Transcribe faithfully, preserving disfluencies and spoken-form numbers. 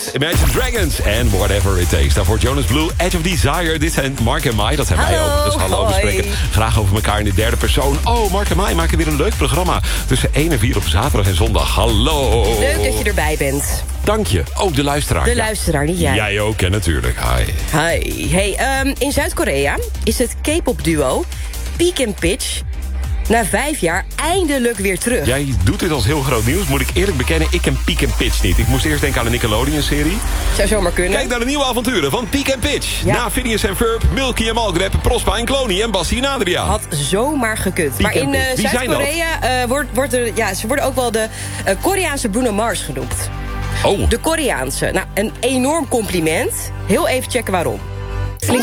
Imagine Dragons en Whatever It Takes. Daarvoor Jonas Blue, Edge of Desire. Dit zijn Mark en Mai, dat zijn Hallo, wij ook. Dus hallo, we hoi. spreken graag over elkaar in de derde persoon. Oh, Mark en Mai maken weer een leuk programma. Tussen één en vier op zaterdag en zondag. Hallo. Leuk dat je erbij bent. Dank je. Ook de luisteraar. De Ja. luisteraar, niet jij. Jij ook, hè, natuurlijk. Hi. Hi. Hey, um, in Zuid-Korea is het K-pop duo Peak and Pitch na vijf jaar eindelijk weer terug. Jij doet dit als heel groot nieuws. Moet ik eerlijk bekennen, ik ken Peak and Pitch niet. Ik moest eerst denken aan de Nickelodeon-serie. Zou zomaar kunnen. Kijk naar de nieuwe avonturen van Peak and Pitch. Ja. Na Phineas en Ferb, Milky en Malgrab, Prospa en Clony en Bassie en Adriaan. Had zomaar gekund. Peak Maar in and uh, Pitch. Wie zijn Zuid-Korea uh, wordt, wordt er, ja, ze worden ook wel de uh, Koreaanse Bruno Mars genoemd. Oh. De Koreaanse. Nou, een enorm compliment. Heel even checken waarom.